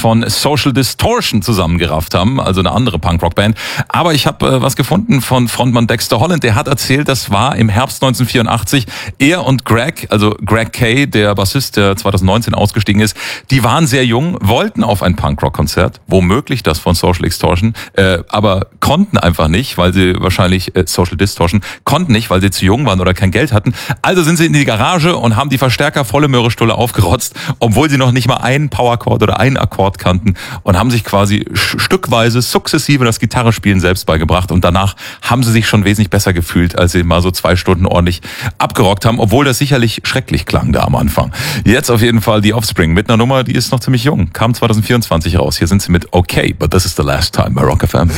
von Social Distortion zusammengerafft haben, also eine andere Punkrock-Band. Aber ich habe was gefunden von Frontmann Dexter Holland, der hat erzählt, das war im Herbst 1984. Er und Greg, also Greg Kay, der Bassist, der 2019 ausgestiegen ist, die waren sehr jung, wollten auf ein Punkrock-Konzert, womöglich das von Social Distortion, aber konnten einfach nicht, weil sie wahrscheinlich Social Distortion, konnten nicht, weil sie zu jung waren oder kein Geld hatten. Also sind sie in die Garage und haben die Verstärker volle Möhrestulle aufgerotzt, obwohl sie noch nicht mal einen Powerchord oder einen Akkord kannten und haben sich quasi stückweise, sukzessive das Gitarrespielen selbst beigebracht und danach haben sie sich schon wesentlich besser gefühlt, als sie mal so 2 Stunden ordentlich abgerockt haben, obwohl das sicherlich schrecklich klang da am Anfang. Jetzt auf jeden Fall die Offspring mit einer Nummer, die ist noch ziemlich jung, kam 2024 raus. Hier sind sie mit Okay, but this is the last time bei Rock FM.